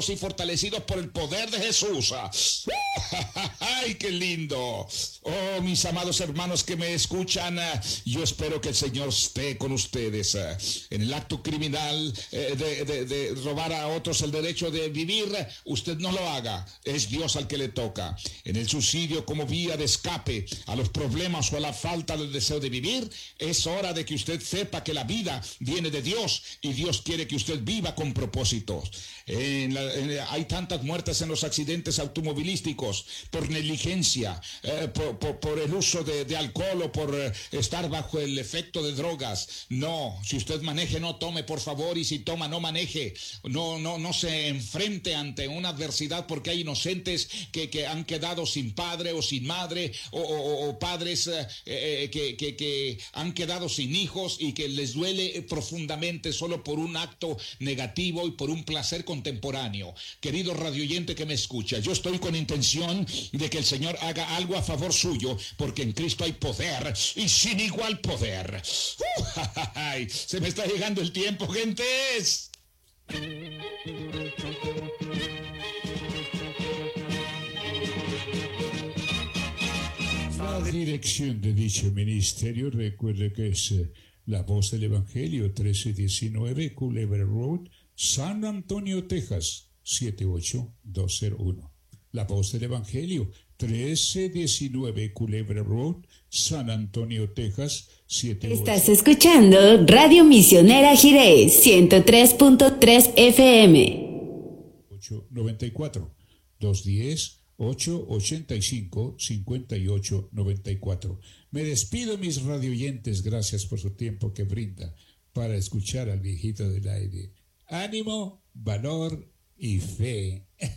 y fortalecidos por el poder de Jesús. ¡Ay, qué lindo! Oh, mis amados hermanos que me escuchan, yo espero que el Señor esté con ustedes. En el acto criminal de robar a otros el derecho de vivir, usted no lo haga, es Dios al que le toca. En el suicidio como vía de escape a los problemas o a la falta del deseo de vivir, es hora de que usted sepa que la vida viene de Dios y Dios quiere que usted viva con propósitos. Hay tantas muertes en los accidentes automovilísticos por negligencia, por el uso de alcohol o por estar bajo el efecto de drogas. No, si usted maneje, no tome, por favor, y si toma, no maneje. No se enfrente ante una adversidad, porque hay inocentes que han quedado sin padre o sin madre o padres que han quedado sin hijos y que les duele profundamente solo por un acto negativo y por un placer contemporáneo. Querido radioyente que me escucha, yo estoy con intención de que el Señor haga algo a favor suyo, porque en Cristo hay poder y sin igual poder. Se me está llegando el tiempo, gentes. La dirección de dicho ministerio, recuerde que es La Voz del Evangelio, 1319 Culebra Road, San Antonio, Texas, 78201. La Voz del Evangelio, 1319 Culebra Road, San Antonio, Texas, 78201. Estás escuchando Radio Misionera Jiré, 103.3 FM. 894 210 885 5894. Me despido, mis radioyentes, gracias por su tiempo que brinda para escuchar al viejito del aire. Ánimo, valor y fe.